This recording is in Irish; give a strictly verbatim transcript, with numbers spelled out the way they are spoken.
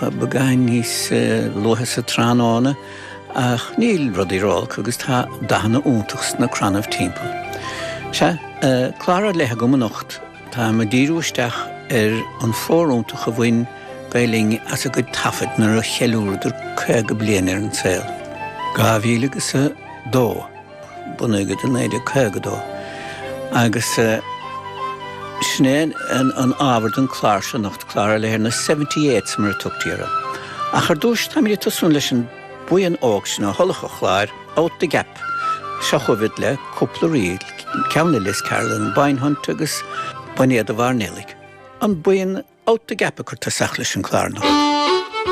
begain níos lotha sa tránána ach níl rudí rál agus tá dahanana úntachs na cranamh timpeall. Se clara lethe go manocht tá ma díúisteach ar an fórúntach a bhain gailing as a go tafid nar a cheúidir chuige bliana ar an saoil. Gá bhíle agus a dó, buna go den éidir chuige dó. Agus snéan an ábhar an chláir se nacht clara le na seventy-eight mar a tuchtíara. A chu dúis tá mí tasún leis an buan óg sin a tholacha chláir out the gap. Se chuvid le cúpla riad, ceanna lis Carolyn Bainhunt agus buinéad a bhar nélig. An buan out the gap a chu tasach leis an chláir nach.